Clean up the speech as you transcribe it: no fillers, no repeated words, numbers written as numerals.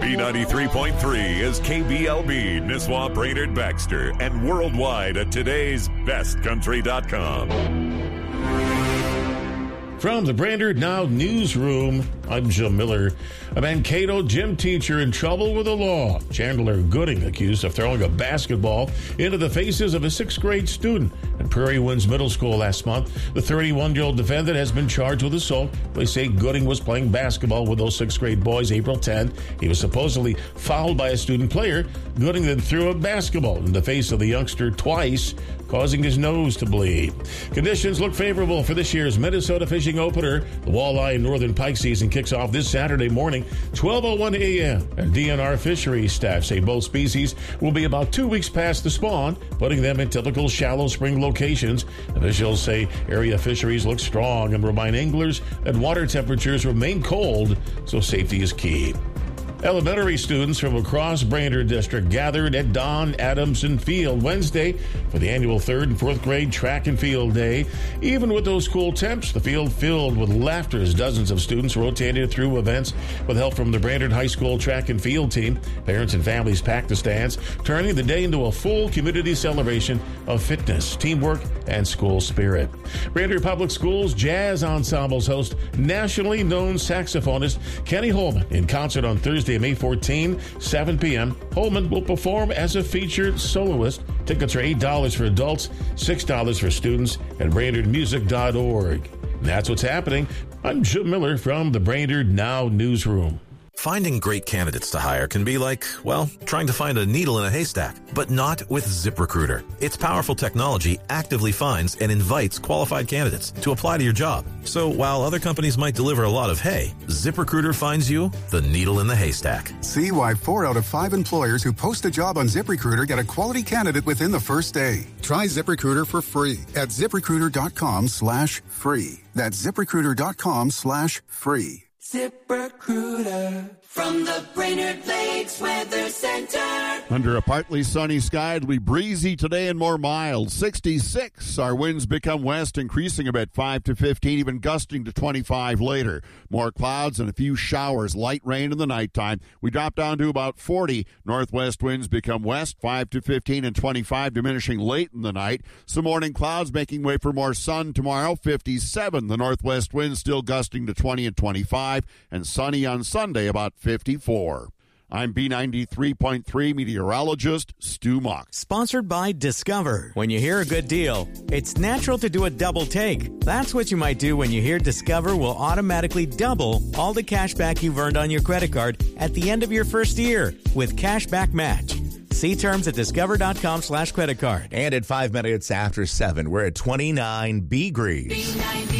B93.3 is KBLB, Nisswa, Brainerd, Baxter, and worldwide at today'sbestcountry.com. From the Brainerd Now newsroom, I'm Jim Miller. A Mankato gym teacher in trouble with the law. Chandler Gooding accused of throwing a basketball into the faces of a sixth-grade student at Prairie Winds Middle School last month. The 31-year-old defendant has been charged with assault. They say Gooding was playing basketball with those sixth-grade boys April 10th. He was supposedly fouled by a student player. Gooding then threw a basketball in the face of the youngster twice, causing his nose to bleed. Conditions look favorable for this year's Minnesota Fishing Opener. The walleye and northern pike season kicks off this Saturday morning, 12:01 a.m. And DNR fisheries staff say both species will be about 2 weeks past the spawn, putting them in typical shallow spring locations. Officials say area fisheries look strong and remind anglers that water temperatures remain cold, so safety is key. Elementary students from across Brainerd District gathered at Don Adamson Field Wednesday for the annual 3rd and 4th grade track and field day. Even with those cool temps, the field filled with laughter as dozens of students rotated through events with help from the Brainerd High School track and field team. Parents and families packed the stands, turning the day into a full community celebration of fitness, teamwork, and school spirit. Brainerd Public Schools Jazz Ensembles host nationally known saxophonist Kenny Holman in concert on Thursday, May 14, 7 p.m. Holman will perform as a featured soloist. Tickets are $8 for adults, $6 for students at BrainerdMusic.org. And that's what's happening. I'm Jim Miller from the Brainerd Now newsroom. Finding great candidates to hire can be like, well, trying to find a needle in a haystack, but not with ZipRecruiter. Its powerful technology actively finds and invites qualified candidates to apply to your job. So while other companies might deliver a lot of hay, ZipRecruiter finds you the needle in the haystack. See why 4 out of 5 employers who post a job on ZipRecruiter get a quality candidate within the first day. Try ZipRecruiter for free at ZipRecruiter.com/free. That's ZipRecruiter.com/free. ZipRecruiter from the Brainerd Lakes Weather Center. Under a partly sunny sky, it'll be breezy today and more mild. 66. Our winds become west, increasing about 5 to 15, even gusting to 25 later. More clouds and a few showers, light rain in the nighttime. We drop down to about 40. Northwest winds become west, 5 to 15 and 25, diminishing late in the night. Some morning clouds making way for more sun tomorrow, 57. The northwest winds still gusting to 20 and 25, and sunny on Sunday, about 54. I'm B93.3 meteorologist Stu Mock. Sponsored by Discover. When you hear a good deal, it's natural to do a double take. That's what you might do when you hear Discover will automatically double all the cash back you've earned on your credit card at the end of your first year with Cashback Match. See terms at discover.com/credit card. And at 5 minutes after 7, we're at 29 B-Grease.